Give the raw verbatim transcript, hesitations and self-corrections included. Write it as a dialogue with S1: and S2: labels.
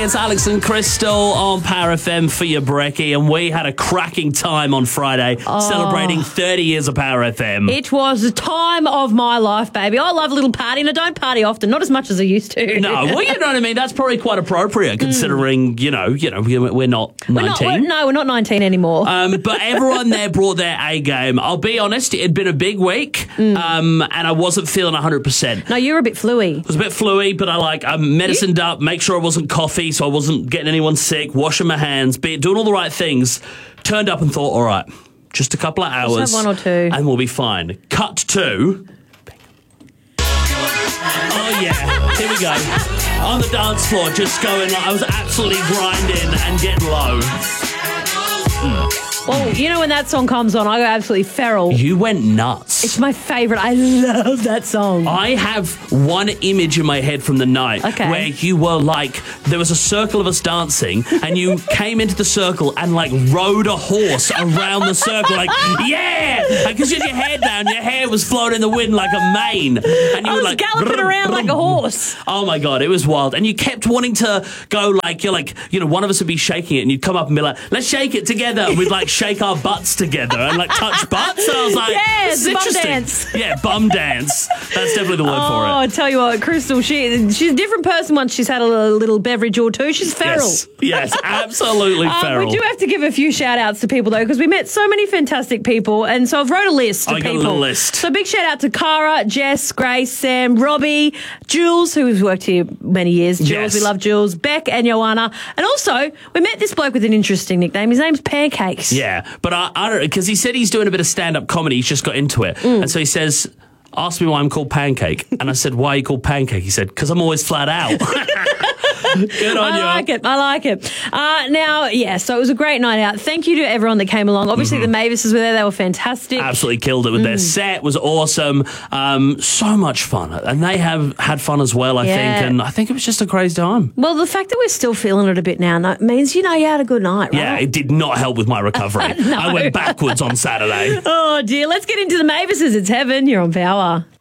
S1: It's Alex and Crystal on Power F M for your brekkie, and we had a cracking time on Friday
S2: Oh.
S1: celebrating thirty years of Power F M.
S2: It was the time of my life, baby. I love a little party, and I don't party often, not as much as I used to.
S1: No, well, you know what I mean. That's probably quite appropriate considering, you know, you know, we're we're not
S2: We're not,
S1: nineteen.
S2: we're, no, we're not nineteen anymore.
S1: Um, but everyone there brought their A game. I'll be honest, it had been a big week, um, and I wasn't feeling one hundred percent.
S2: no, you're a bit fluey.
S1: It was a bit fluey, but I like I medicined up, make sure it wasn't coffee, so I wasn't getting anyone sick, washing my hands, be, doing all the right things. Turned up and thought, all right, just a couple of hours,
S2: Just have one or two.
S1: and we'll be fine. Cut to. Oh yeah, here we go. On the dance floor, just going. Like, I was absolutely grinding and getting low.
S2: Well, you know when that song comes on, I go absolutely feral.
S1: You went nuts.
S2: It's my favourite. I love that song.
S1: I have one image in my head from the night
S2: Okay.
S1: where you were like, there was a circle of us dancing, and you came into the circle and like rode a horse around the circle, like, yeah! Because you had your hair down, your hair was floating in the wind like a mane. And you
S2: I
S1: were
S2: was
S1: like,
S2: galloping
S1: brr,
S2: around
S1: brr.
S2: like a horse.
S1: Oh my God, it was wild. And you kept wanting to go like, you're like, you know, one of us would be shaking it, and you'd come up and be like, let's shake it together. And we'd like shake our butts together and like touch butts. And I was like,
S2: Yeah,
S1: this is
S2: bum
S1: interesting.
S2: dance.
S1: Yeah, bum dance. That's definitely the word
S2: Oh,
S1: for it.
S2: I tell you what, Crystal, she she's a different person once she's had a little, little beverage or two. She's feral.
S1: Yes, yes, absolutely
S2: Um,
S1: feral.
S2: we do have to give a few shout outs to people though, because we met so many fantastic people, and so I've wrote a list of
S1: I got a
S2: people.
S1: little list.
S2: So big shout out to Cara, Jess, Grace, Sam, Robbie, Jules, who's worked here many years. Jules,
S1: Yes.
S2: we love Jules, Beck and Joanna, and also we met this bloke with an interesting nickname. His name's Pancakes.
S1: Yeah, but I, I don't, because he said he's doing a bit of stand-up comedy. He's just got into it.
S2: Mm.
S1: And so he says, ask me why I'm called Pancake. And I said, why are you called Pancake? He said, because I'm always flat out. Good on
S2: I
S1: you.
S2: like it. I like it. Uh, now, yeah, so it was a great night out. Thank you to everyone that came along. Obviously,
S1: Mm-hmm.
S2: the Mavises were there. They were fantastic.
S1: Absolutely killed it with
S2: Mm.
S1: their set. Was awesome. Um, so much fun. And they have had fun as well, I
S2: Yeah.
S1: think. And I think it was just a crazy time.
S2: Well, the fact that we're still feeling it a bit now no- means, you know, you had a good night, right?
S1: Yeah, it did not help with my recovery.
S2: No.
S1: I went backwards on Saturday.
S2: Oh, dear. Let's get into the Mavises. It's heaven. You're on Power.